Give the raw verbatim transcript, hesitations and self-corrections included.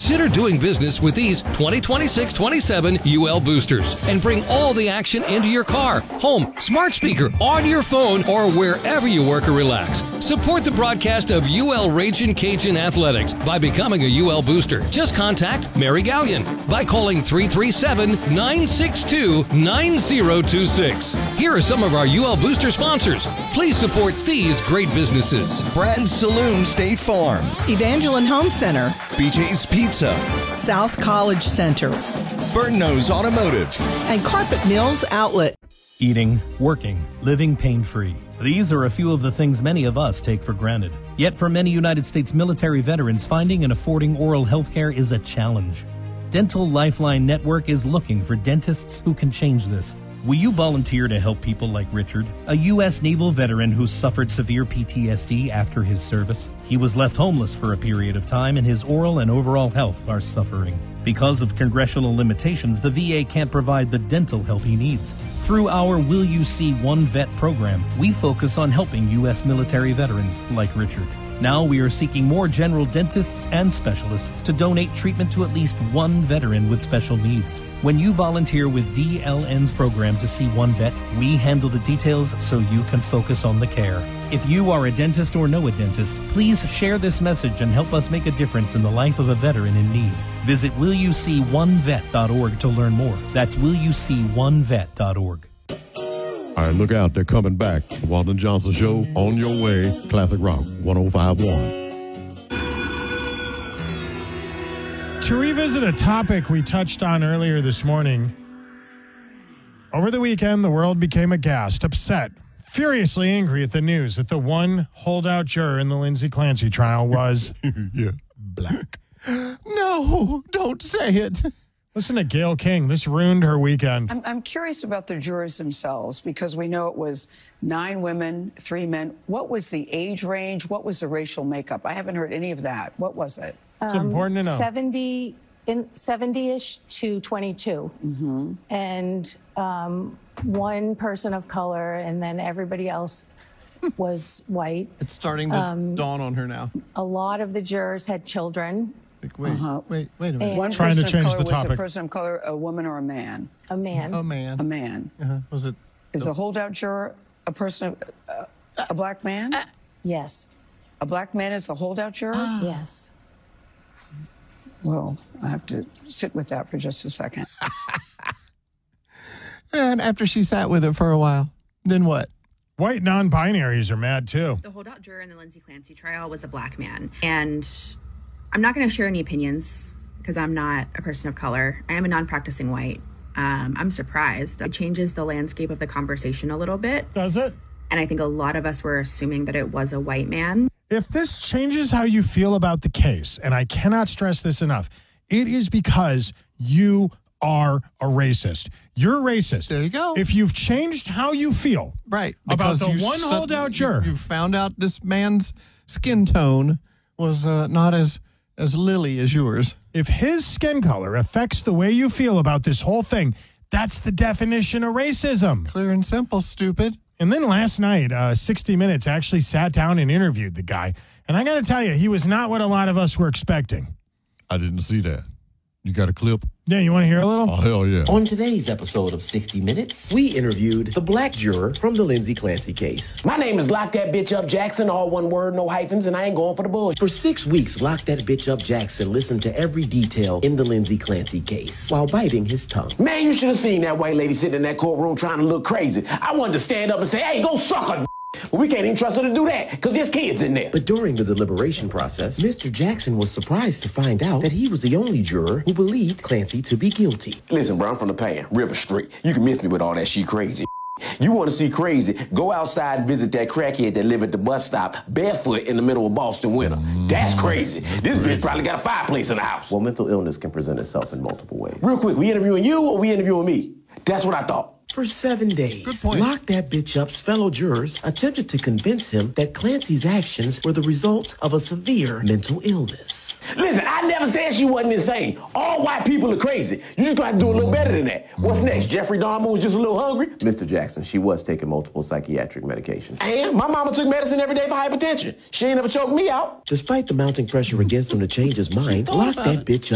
Consider doing business with these twenty twenty-six twenty-seven U L boosters and bring all the action into your car, home, smart speaker, on your phone, or wherever you work or relax. Support the broadcast of U L Ragin' Cajun Athletics by becoming a U L booster. Just contact Mary Gallion by calling three three seven, nine six two, nine zero two six. Here are some of our U L booster sponsors. Please support these great businesses. Brand Saloon State Farm, Evangeline Home Center, B J's Pizza, South College Center, Burton-Nose Automotive, and Carpet Mills Outlet. Eating, working, living pain-free. These are a few of the things many of us take for granted. Yet for many United States military veterans, finding and affording oral health care is a challenge. Dental Lifeline Network is looking for dentists who can change this. Will you volunteer to help people like Richard, a U S naval veteran who suffered severe P T S D after his service? He was left homeless for a period of time, and his oral and overall health are suffering. Because of congressional limitations, the V A can't provide the dental help he needs. Through our Will You See One Vet program, we focus on helping U S military veterans like Richard. Now we are seeking more general dentists and specialists to donate treatment to at least one veteran with special needs. When you volunteer with D L N's program to see one vet, we handle the details so you can focus on the care. If you are a dentist or know a dentist, please share this message and help us make a difference in the life of a veteran in need. Visit will you see one vet dot org to learn more. That's will you see one vet dot org. All right, look out. They're coming back. The Walton Johnson Show, on your way. Classic Rock, one oh five point one. To revisit a topic we touched on earlier this morning, over the weekend, the world became aghast, upset, furiously angry at the news that the one holdout juror in the Lindsay Clancy trial was yeah. black. No, don't say it. Listen to Gayle King. This ruined her weekend. I'm, I'm curious about the jurors themselves, because we know it was nine women, three men. What was the age range? What was the racial makeup? I haven't heard any of that. What was it? It's um, important to know. seventy, in seventy-ish to twenty-two. Mm-hmm. And um, one person of color, and then everybody else was white. It's starting to um, dawn on her now. A lot of the jurors had children. Wait, uh-huh. wait, wait a minute. One trying to change the topic. Was a person of color a woman or a man? A man. A man. A man. Uh-huh. Was it? Is the... a holdout juror a person of uh, a black man? Uh, yes. A black man is a holdout juror? Uh, yes. Well, I have to sit with that for just a second. And after she sat with it for a while, then what? White non-binaries are mad, too. The holdout juror in the Lindsay Clancy trial was a black man. And I'm not going to share any opinions because I'm not a person of color. I am a non-practicing white. Um, I'm surprised. It changes the landscape of the conversation a little bit. Does it? And I think a lot of us were assuming that it was a white man. If this changes how you feel about the case, and I cannot stress this enough, it is because you are a racist. You're racist. There you go. If you've changed how you feel right about the you one su- holdout juror. You, you found out this man's skin tone was uh, not as, as lily as yours. If his skin color affects the way you feel about this whole thing, that's the definition of racism. Clear and simple, stupid. And then last night, uh, sixty minutes actually sat down and interviewed the guy. And I got to tell you, he was not what a lot of us were expecting. I didn't see that. You got a clip? Yeah, you want to hear a little? Oh, hell yeah. On today's episode of sixty minutes, we interviewed the black juror from the Lindsay Clancy case. My name is Lock That Bitch Up Jackson, all one word, no hyphens, and I ain't going for the bullshit. For six weeks, Lock That Bitch Up Jackson listened to every detail in the Lindsay Clancy case while biting his tongue. Man, you should have seen that white lady sitting in that courtroom trying to look crazy. I wanted to stand up and say, hey, go suck a but we can't even trust her to do that because there's kids in there. But during the deliberation process, Mister Jackson was surprised to find out that he was the only juror who believed Clancy to be guilty. Listen, bro, I'm from the Pan, River Street. You can miss me with all that shit crazy. You want to see crazy, go outside and visit that crackhead that live at the bus stop barefoot in the middle of Boston winter. That's crazy. This bitch probably got a fireplace in the house. Well, mental illness can present itself in multiple ways. Real quick, we interviewing you or we interviewing me? That's what I thought. For seven days, Good point. Lock That Bitch Up's fellow jurors attempted to convince him that Clancy's actions were the result of a severe mental illness. Listen, I never said she wasn't insane. All white people are crazy. You just got to do a little better than that. What's next? Jeffrey Dahmer was just a little hungry? Mister Jackson, she was taking multiple psychiatric medications. And my mama took medicine every day for hypertension. She ain't never choked me out. Despite the mounting pressure against him to change his mind, Lock That Bitch Up